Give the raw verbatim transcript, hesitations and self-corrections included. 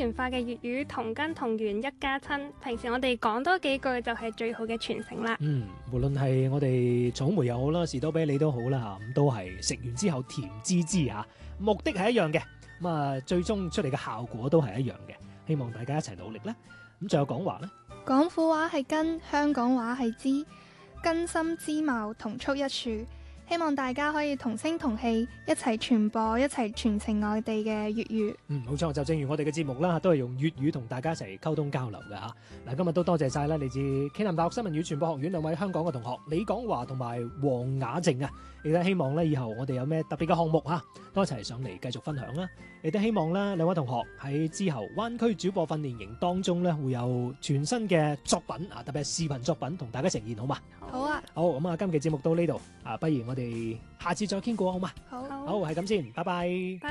元化嘅粵語同根同源一家親，平時我哋講多幾句就係最好嘅傳承啦。 嗯，無論係我哋草莓又好啦，士多啤梨都好啦，咁都係食完之後甜滋滋嚇，目的係一樣嘅，咁啊最終出嚟嘅效果都係一樣嘅，希望大家一齊努力啦。咁仲有講話咧， 廣府話係根，香港話係枝，根深枝茂，同出一處。希望大家可以同聲同氣，一齊傳播，一齊傳承我哋嘅粵語。 嗯，冇錯，就正如我哋嘅節目啦，都係用粵語同大家一齊溝通交流嘅嚇。嗱，今日都多謝晒啦，嚟自暨南大學新聞與傳播學院兩位香港嘅同學李廣華同埋黃雅靜啊！亦都希望咧，以後我哋有咩特別嘅項目嚇，都一齊上嚟繼續分享啦。亦都希望咧，兩位同學喺之後灣區主播訓練營當中咧，會有全新嘅作品啊，特別係視頻作品同大家呈現，好嘛？ 好啊， 好，咁啊，今期節目到呢度啊，不如我哋下次再傾過，好嘛？ 好。 好，係咁先，拜拜。